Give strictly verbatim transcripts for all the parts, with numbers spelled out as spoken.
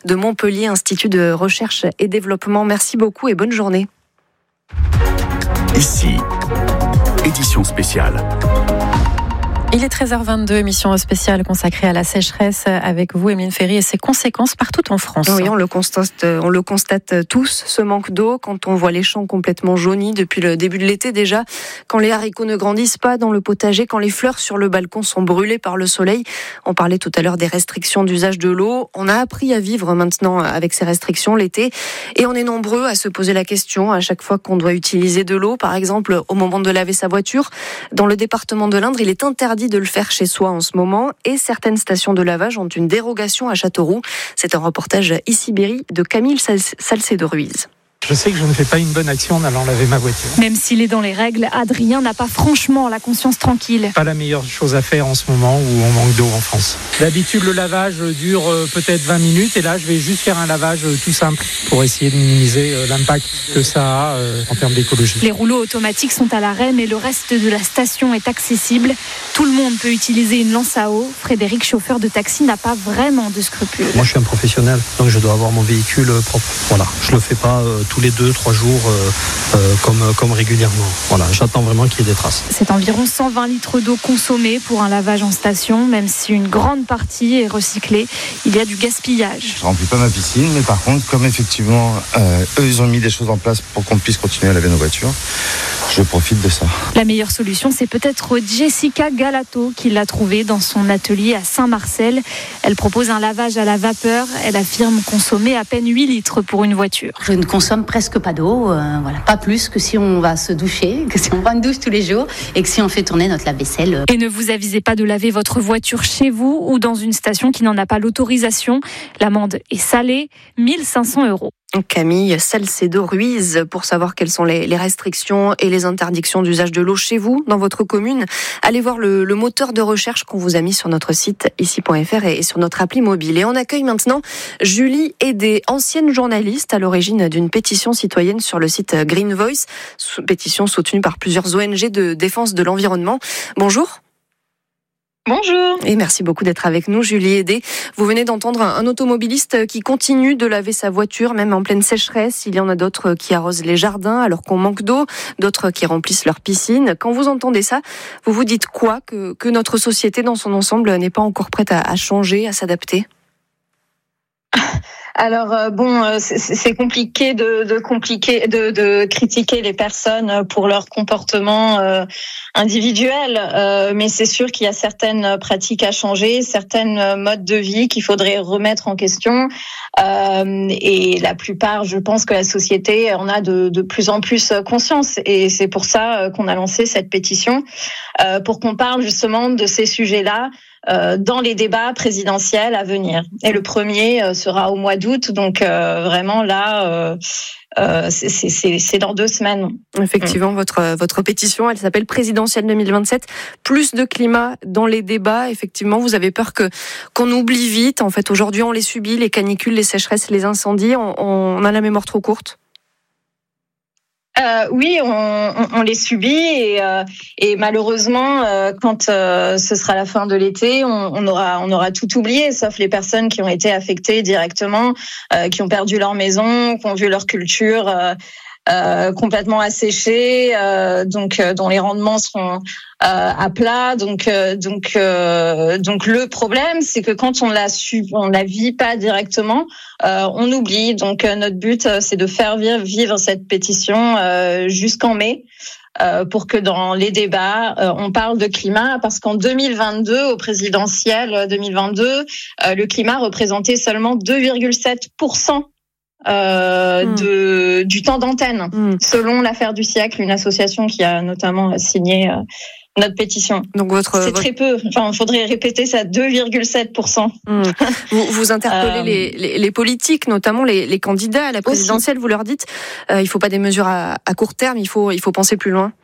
de Montpellier, Institut de recherche et développement. Merci beaucoup et bonne journée. Ici, édition spéciale. Il est treize heures vingt-deux, émission spéciale consacrée à la sécheresse avec vous, Emeline Ferry, et ses conséquences partout en France. Oui, on le constate, on le constate tous, ce manque d'eau, quand on voit les champs complètement jaunis depuis le début de l'été déjà, quand les haricots ne grandissent pas dans le potager, quand les fleurs sur le balcon sont brûlées par le soleil. On parlait tout à l'heure des restrictions d'usage de l'eau. On a appris à vivre maintenant avec ces restrictions l'été, et on est nombreux à se poser la question à chaque fois qu'on doit utiliser de l'eau, par exemple au moment de laver sa voiture. Dans le département de l'Indre, il est interdit de le faire chez soi en ce moment, et certaines stations de lavage ont une dérogation à Châteauroux. C'est un reportage Issy-Berry de Camille Salcedo-Ruiz. Je sais que je ne fais pas une bonne action en allant laver ma voiture. Même s'il est dans les règles, Adrien n'a pas franchement la conscience tranquille. Pas la meilleure chose à faire en ce moment où on manque d'eau en France. D'habitude, le lavage dure peut-être vingt minutes, et là, je vais juste faire un lavage tout simple pour essayer de minimiser l'impact que ça a en termes d'écologie. Les rouleaux automatiques sont à l'arrêt, mais le reste de la station est accessible. Tout le monde peut utiliser une lance à eau. Frédéric, chauffeur de taxi, n'a pas vraiment de scrupules. Moi, je suis un professionnel, donc je dois avoir mon véhicule propre. Voilà, je le fais pas euh, tous les deux, trois jours euh, euh, comme, comme régulièrement. Voilà, j'attends vraiment qu'il y ait des traces. C'est environ cent vingt litres d'eau consommée pour un lavage en station, même si une grande partie est recyclée. Il y a du gaspillage. Je remplis pas ma piscine, mais par contre, comme effectivement, euh, eux, ils ont mis des choses en place pour qu'on puisse continuer à laver nos voitures, je profite de ça. La meilleure solution, c'est peut-être Jessica Galato qui l'a trouvée dans son atelier à Saint-Marcel. Elle propose un lavage à la vapeur. Elle affirme consommer à peine huit litres pour une voiture. Je ne consomme presque pas d'eau, euh, voilà, pas plus que si on va se doucher, que si on prend une douche tous les jours et que si on fait tourner notre lave-vaisselle. Et ne vous avisez pas de laver votre voiture chez vous ou dans une station qui n'en a pas l'autorisation. L'amende est salée, mille cinq cents euros. Camille Salcedo-Ruiz, pour savoir quelles sont les, les restrictions et les interdictions d'usage de l'eau chez vous, dans votre commune, allez voir le, le moteur de recherche qu'on vous a mis sur notre site ici point f r et, et sur notre appli mobile. Et on accueille maintenant Julie Hédé, ancienne journaliste à l'origine d'une pétition citoyenne sur le site Green Voice, pétition soutenue par plusieurs O N G de défense de l'environnement. Bonjour. Bonjour. Et merci beaucoup d'être avec nous, Julie Hédé. Vous venez d'entendre un automobiliste qui continue de laver sa voiture, même en pleine sécheresse. Il y en a d'autres qui arrosent les jardins alors qu'on manque d'eau, d'autres qui remplissent leur piscine. Quand vous entendez ça, vous vous dites quoi ? Que, que notre société dans son ensemble n'est pas encore prête à, à changer, à s'adapter ? Alors euh, bon, euh, c'est, c'est compliqué de, de compliquer de, de critiquer les personnes pour leur comportement euh, individuel, euh, mais c'est sûr qu'il y a certaines pratiques à changer, certaines modes de vie qu'il faudrait remettre en question. Euh, et la plupart, je pense que la société en a de, de plus en plus conscience, et c'est pour ça qu'on a lancé cette pétition euh, pour qu'on parle justement de ces sujets-là Euh, dans les débats présidentiels à venir. Et le premier euh, sera au mois d'août, donc euh, vraiment là, euh, euh, c'est, c'est, c'est dans deux semaines. Effectivement, mmh. votre, votre pétition, elle s'appelle Présidentielle deux mille vingt-sept, plus de climat dans les débats. Effectivement, vous avez peur que, qu'on oublie vite. En fait, aujourd'hui, on les subit, les canicules, les sécheresses, les incendies. On, on a la mémoire trop courte. Euh, oui, on, on, on les subit et, euh, et malheureusement, euh, quand euh, ce sera la fin de l'été, on, on aura on aura tout oublié, sauf les personnes qui ont été affectées directement, euh, qui ont perdu leur maison, qui ont vu leur culture euh, euh, complètement asséchée, euh, donc euh, dont les rendements seront euh, à plat. Donc euh, donc euh, donc le problème, c'est que quand on la su, on la vit pas directement, euh, on oublie. Donc euh, notre but, euh, c'est de faire vivre, vivre cette pétition euh, jusqu'en mai. Euh, pour que dans les débats, euh, on parle de climat, parce qu'en deux mille vingt-deux, au présidentiel deux mille vingt-deux, euh, le climat représentait seulement deux virgule sept pour cent euh, mmh. de, du temps d'antenne, mmh. selon l'affaire du siècle, une association qui a notamment signé euh, notre pétition. Donc votre, c'est votre... très peu. Enfin, il faudrait répéter ça, deux virgule sept pour cent. Mmh. Vous, vous interpellez euh... les, les, les politiques, notamment les, les candidats à la présidentielle. Aussi. Vous leur dites, euh, il faut pas des mesures à, à court terme, il faut, il faut penser plus loin.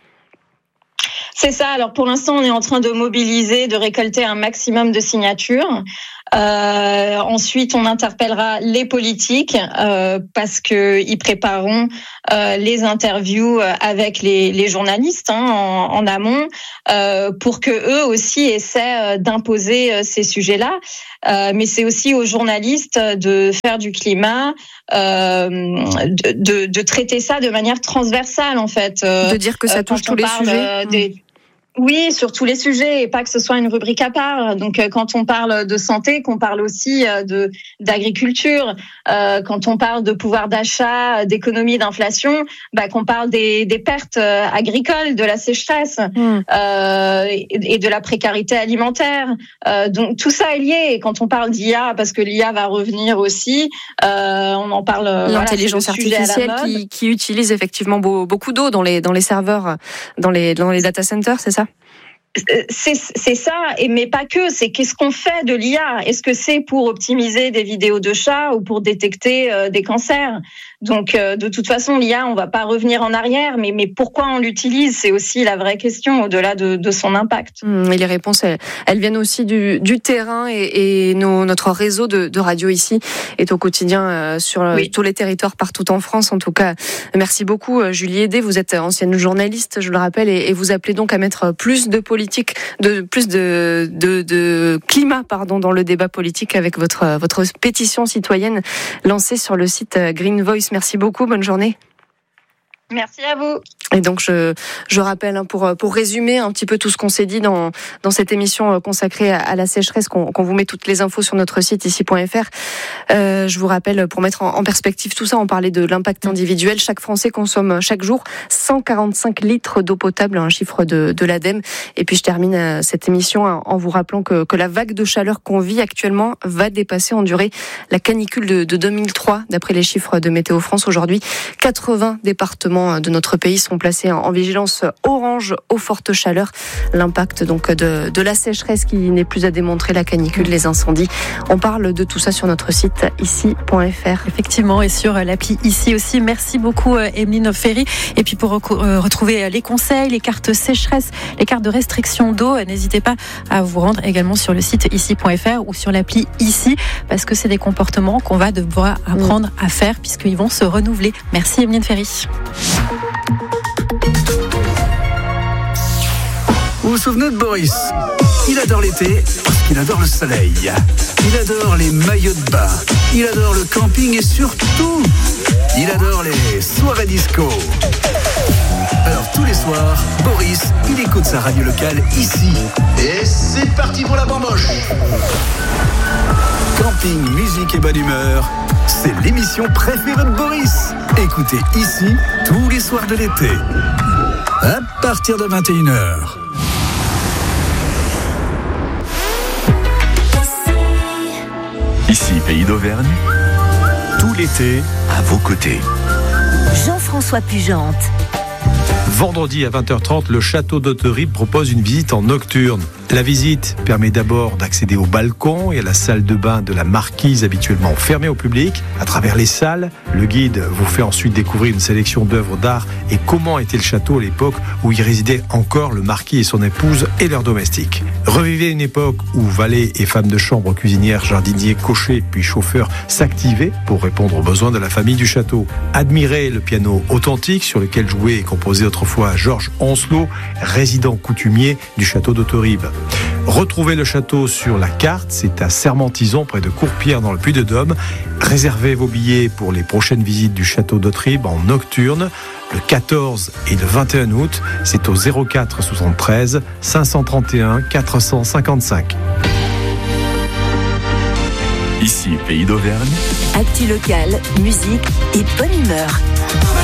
C'est ça. Alors pour l'instant, on est en train de mobiliser, de récolter un maximum de signatures. Euh, ensuite, on interpellera les politiques euh, parce que ils prépareront euh, les interviews avec les, les journalistes hein, en, en amont euh, pour que eux aussi essaient d'imposer ces sujets-là. Euh, mais c'est aussi aux journalistes de faire du climat, euh, de, de, de traiter ça de manière transversale en fait. De dire que ça touche tous les sujets. Des... Oui, sur tous les sujets et pas que ce soit une rubrique à part. Donc, euh, quand on parle de santé, qu'on parle aussi euh, de d'agriculture, euh, quand on parle de pouvoir d'achat, d'économie, d'inflation, bah, qu'on parle des, des pertes euh, agricoles, de la sécheresse mmh. euh, et, et de la précarité alimentaire. Euh, donc, tout ça est lié. Et quand on parle d'I A, parce que l'I A va revenir aussi, euh, on en parle. L'intelligence voilà, artificielle qui, qui utilise effectivement beaucoup d'eau dans les dans les serveurs, dans les dans les data centers, c'est ça? C'est, c'est ça, et mais pas que. C'est qu'est-ce qu'on fait de l'I A? Est-ce que c'est pour optimiser des vidéos de chats ou pour détecter euh, des cancers? Donc, euh, de toute façon, l'I A, on va pas revenir en arrière, mais, mais pourquoi on l'utilise? C'est aussi la vraie question, au-delà de, de son impact. Mmh, et les réponses, elles, elles viennent aussi du, du terrain, et, et nos, notre réseau de, de radio ici est au quotidien euh, sur oui. tous les territoires partout en France. En tout cas, merci beaucoup, Julie Hédé. Vous êtes ancienne journaliste, je le rappelle, et, et vous appelez donc à mettre plus de politique, de plus de, de, de climat, pardon, dans le débat politique avec votre, votre pétition citoyenne lancée sur le site Green Voice. Merci beaucoup, bonne journée. Merci à vous. Et donc je je rappelle hein, pour pour résumer un petit peu tout ce qu'on s'est dit dans dans cette émission consacrée à, à la sécheresse, qu'on qu'on vous met toutes les infos sur notre site ici point f r. Euh, je vous rappelle, pour mettre en, en perspective tout ça, on parlait de l'impact individuel. Chaque Français consomme chaque jour cent quarante-cinq litres d'eau potable, un chiffre de de l'ADEME. Et puis je termine cette émission en vous rappelant que que la vague de chaleur qu'on vit actuellement va dépasser en durée la canicule de, de deux mille trois, d'après les chiffres de Météo France. Aujourd'hui, quatre-vingts départements de notre pays sont placés en vigilance orange aux fortes chaleurs. L'impact donc de, de la sécheresse qui n'est plus à démontrer, la canicule, les incendies. On parle de tout ça sur notre site ici point f r. Effectivement, et sur l'appli Ici aussi. Merci beaucoup, Emeline Ferry. Et puis pour retrouver les conseils, les cartes sécheresse, les cartes de restriction d'eau, n'hésitez pas à vous rendre également sur le site ici point f r ou sur l'appli Ici, parce que c'est des comportements qu'on va devoir apprendre à faire puisqu'ils vont se renouveler. Merci, Emeline Ferry. Vous vous souvenez de Boris? Il adore l'été parce qu'il adore le soleil. Il adore les maillots de bain. Il adore le camping et surtout, il adore les soirées disco. Alors tous les soirs, Boris, il écoute sa radio locale ici. Et c'est parti pour la bamboche. Camping, musique et bonne humeur, c'est l'émission préférée de Boris. Écoutez ici tous les soirs de l'été, à partir de vingt et une heures. Ici, Pays d'Auvergne, tout l'été, à vos côtés. Jean-François Pugente. Vendredi à vingt heures trente, le château d'Auteribe propose une visite en nocturne. La visite permet d'abord d'accéder au balcon et à la salle de bain de la marquise, habituellement fermée au public. À travers les salles, le guide vous fait ensuite découvrir une sélection d'œuvres d'art et comment était le château à l'époque où y résidait encore le marquis et son épouse et leurs domestiques. Revivez une époque où valets et femmes de chambre, cuisinières, jardiniers, cochers puis chauffeurs s'activaient pour répondre aux besoins de la famille du château. Admirez le piano authentique sur lequel jouait et composait autrefois Georges Oncelot, résident coutumier du château d'Auteribe. Retrouvez le château sur la carte, c'est à Sermentizon, près de Courpierre, dans le Puy-de-Dôme. Réservez vos billets pour les prochaines visites du château d'Auteribe en nocturne, le quatorze et le vingt et un août. C'est au zéro quatre soixante-treize cinq cent trente et un quatre cent cinquante-cinq. Ici, Pays d'Auvergne. Actu local, musique et bonne humeur.